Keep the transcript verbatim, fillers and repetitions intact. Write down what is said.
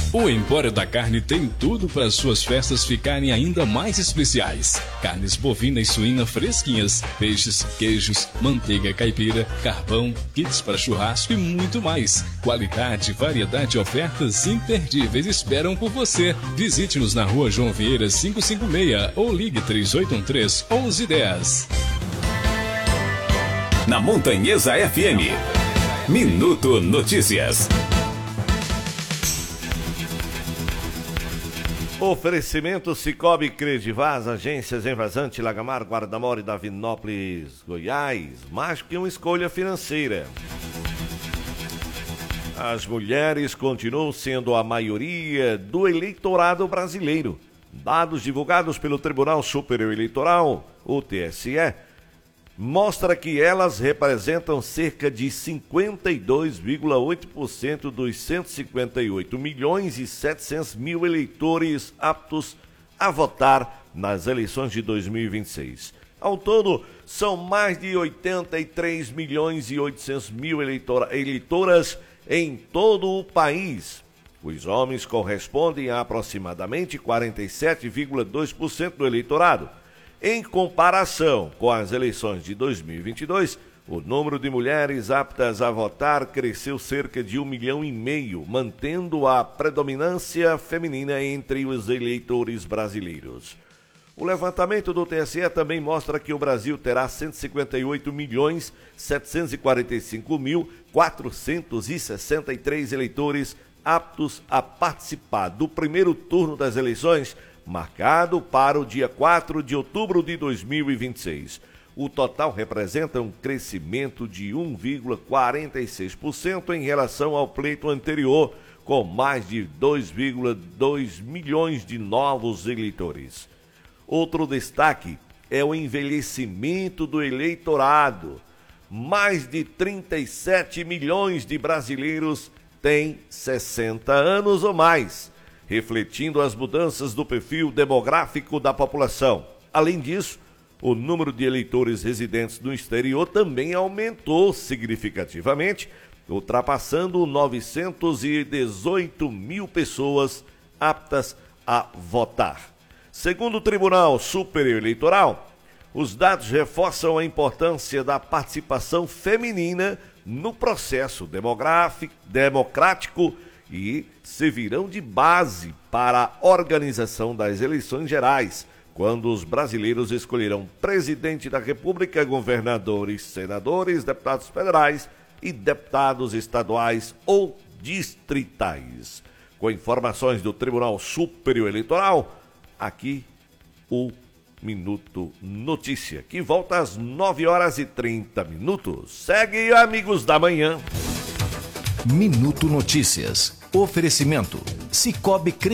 O Empório da Carne tem tudo para suas festas ficarem ainda mais especiais. Carnes bovina e suína fresquinhas, peixes, queijos, manteiga caipira, carvão, kits para churrasco e muito mais. Qualidade, variedade e ofertas imperdíveis esperam por você. Visite-nos na rua João Vieira quinhentos e cinquenta e seis ou ligue três oito um três, onze dez. Na Montanhesa F M, Minuto Notícias. Oferecimento Cicobi Credivaz, agências em Vazante, Lagamar, Guarda-Mora e Davinópolis, Goiás. Mais que uma escolha financeira. As mulheres continuam sendo a maioria do eleitorado brasileiro. Dados divulgados pelo Tribunal Superior Eleitoral, o T S E, mostra que elas representam cerca de cinquenta e dois vírgula oito por cento dos cento e cinquenta e oito milhões e setecentos mil eleitores aptos a votar nas eleições de dois mil e vinte e seis. Ao todo, são mais de oitenta e três milhões e oitocentos mil eleitora, eleitoras em todo o país. Os homens correspondem a aproximadamente quarenta e sete vírgula dois por cento do eleitorado. Em comparação com as eleições de dois mil e vinte e dois, o número de mulheres aptas a votar cresceu cerca de um milhão e meio, mantendo a predominância feminina entre os eleitores brasileiros. O levantamento do T S E também mostra que o Brasil terá cento e cinquenta e oito milhões setecentos e quarenta e cinco mil quatrocentos e sessenta e três eleitores aptos a participar do primeiro turno das eleições, marcado para o dia quatro de outubro de dois mil e vinte e seis. O total representa um crescimento de um vírgula quarenta e seis por cento em relação ao pleito anterior, com mais de dois vírgula dois milhões de novos eleitores. Outro destaque é o envelhecimento do eleitorado. Mais de trinta e sete milhões de brasileiros têm sessenta anos ou mais, refletindo as mudanças do perfil demográfico da população. Além disso, o número de eleitores residentes no exterior também aumentou significativamente, ultrapassando novecentos e dezoito mil pessoas aptas a votar. Segundo o Tribunal Superior Eleitoral, os dados reforçam a importância da participação feminina no processo demográfico, democrático e servirão de base para a organização das eleições gerais, quando os brasileiros escolherão presidente da República, governadores, senadores, deputados federais e deputados estaduais ou distritais. Com informações do Tribunal Superior Eleitoral, aqui o Minuto Notícia, que volta às nove horas e trinta minutos. Segue, amigos da manhã. Minuto Notícias. Oferecimento Cicobi